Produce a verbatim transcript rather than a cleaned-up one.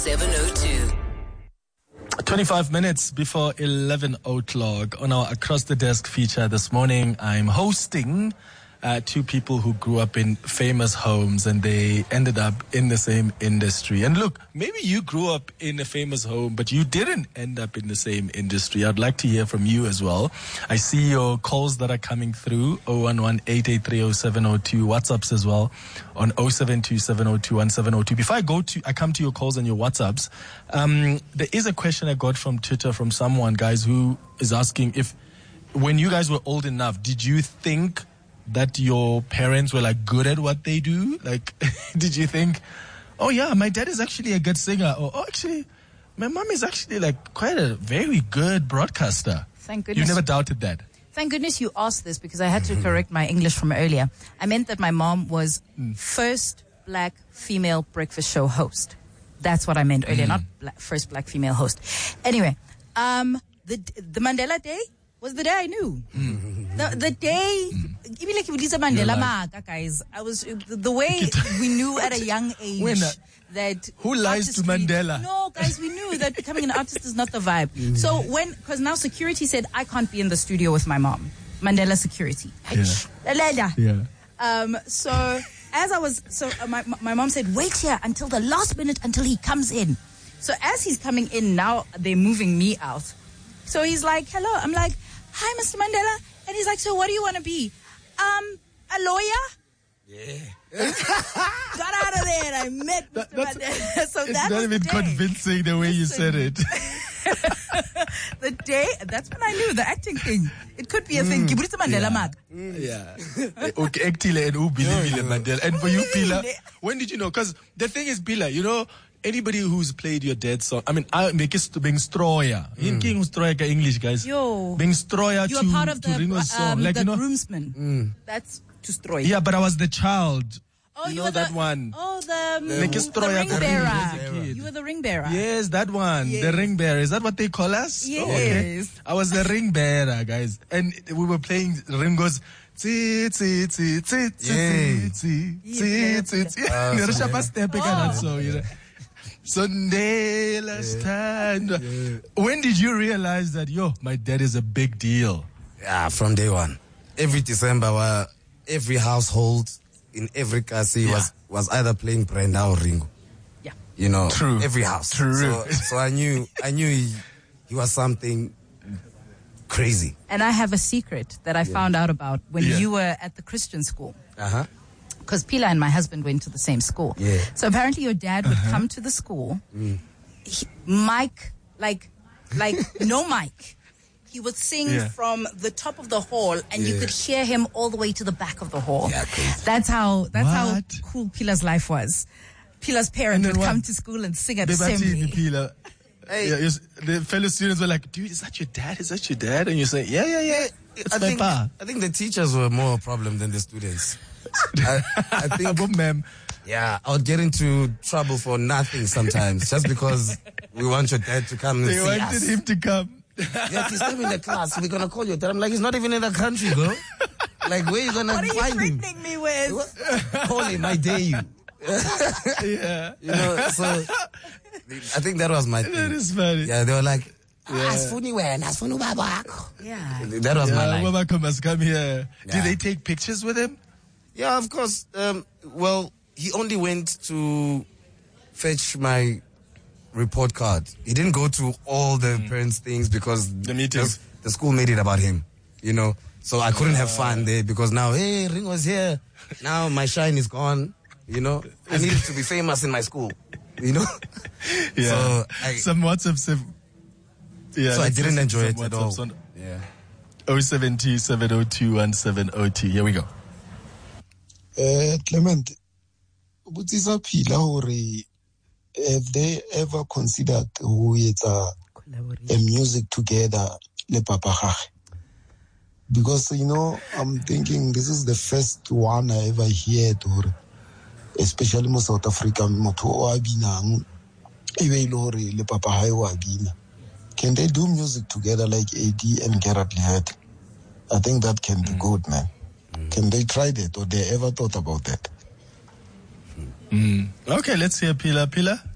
seven oh two. twenty-five minutes before eleven o'clock on our Across the Desk feature this morning, I'm hosting uh, two people who grew up in famous homes and they ended up in the same industry. And look, maybe you grew up in a famous home, but you didn't end up in the same industry. I'd like to hear from you as well. I see your calls that are coming through, oh one one, eight eight three, oh seven oh two, WhatsApps as well on oh seven two, seven oh two, one seven oh two. Before I go to, I come to your calls and your WhatsApps, um, there is a question I got from Twitter from someone, guys, who is asking if, when you guys were old enough, did you think that your parents were like good at what they do? Like, did you think, oh yeah, my dad is actually a good singer, or oh, actually, my mom is actually like quite a very good broadcaster? Thank goodness. You never doubted that? Thank goodness you asked this, because I had to correct my English from earlier. I meant that my mom was mm. first black female breakfast show host. That's what I meant earlier, mm. not black, first black female host. Anyway, um, the the Mandela Day was the day I knew. Mm. The, the day, mm. even like Lisa Mandela, like, guys, I was, the, the way we knew at a young age when, uh, that... Who lies to Mandela? No, guys, we knew that becoming an artist is not the vibe. Mm. So when, because now security said, I can't be in the studio with my mom. Mandela security. Yeah. yeah. Um, so as I was, so uh, my, my mom said, wait here until the last minute until he comes in. So as he's coming in, now they're moving me out. So he's like, hello. I'm like, hi, Mister Mandela. And he's like, so what do you want to be? Um, a lawyer? Yeah. Got out of there and I met Mister That, Mandela. So it's that not was even the day. convincing the way Listen. you said it. The day, that's when I knew the acting thing. It could be a thing. Mm. Mandela Mag. Yeah. Okay, Actile and Ubilibile Mandela. And for you, Pila, when did you know? Because the thing is, Pila, you know, anybody who's played your dad's song, I mean, I make it to being Stroya. In King Stroya English, guys. Yo. Being Stroya to, you were part of to the, Ringo's song. Um, like, the you know, groomsman. Mm. That's to Stroya. Yeah, but I was the child. Oh, you, you know were that the, one. Oh, the, the, the, the ring bearer. You were the ring bearer. Yes, that one. Yes. The ring bearer. Is that what they call us? Yes. Oh, okay. I was the ring bearer, guys. And we were playing Ringo's Tsi, tsi, tsi, tsi, tsi, tsi, tsi, tsi, tsi. Nirishapa step again, so, you know. Sunday, last time. When did you realize that, yo, my dad is a big deal? Yeah, from day one. Every December, uh, every household in every kasi yeah. was, was either playing Brenda or Ringo. Yeah. You know, True. every house. True. So, so I knew, I knew he, he was something crazy. And I have a secret that I yeah. found out about when yeah. you were at the Christian school. Uh-huh. Because Pila and my husband went to the same school. Yeah. So apparently your dad would uh-huh. come to the school, mm. he, mic, like, like no mic. He would sing yeah. from the top of the hall, and yeah. you could hear him all the way to the back of the hall. Yeah, crazy. That's how that's what? how cool Pila's life was. Pila's parents would what? come to school and sing at the assembly. Pila. Hey. Yeah, the fellow students were like, dude, is that your dad? Is that your dad? And you say, yeah, yeah, yeah. It's I my think, pa. I think the teachers were more a problem than the students. I, I think, ma'am. Yeah, I would get into trouble for nothing sometimes, just because we want your dad to come and they see wanted us. him to come. Yeah, he's still in the class. We're gonna call your dad. I'm like, he's not even in the country, bro. Like, where are you gonna what are find you him? threatening me with? Call him, I dare you. Yeah, you know. So I think that was my thing. That is funny. Yeah, they were like, yeah. as funny when, as funny baba. Yeah, that was yeah, my life. Baba must come here. Yeah. Did they take pictures with him? Yeah, of course. Um, well, he only went to fetch my report card. He didn't go to all the mm. parents' things because the meetings, the, the school made it about him, you know. So I couldn't uh, have fun there because now, hey, Ringo's here. Now my shine is gone, you know. I needed to be famous in my school, you know. Yeah. So I, some WhatsApps have, yeah. So I didn't enjoy it at all. On, yeah. oh seven two, seven oh two, one seven oh two. Here we go. Uh, Clement, Butisa Pila hore have they ever considered who is a, a music together le papa gage? Because, you know, I'm thinking this is the first one I ever heard, or especially in South Africa, motho o abinang ebe ile hore le papa hae o abina. Can they do music together like A D and Gerard Lehet? I think that can be mm. good, man. Mm. Can they try that, or they ever thought about that? Mm. Okay, let's hear Pila. Pila?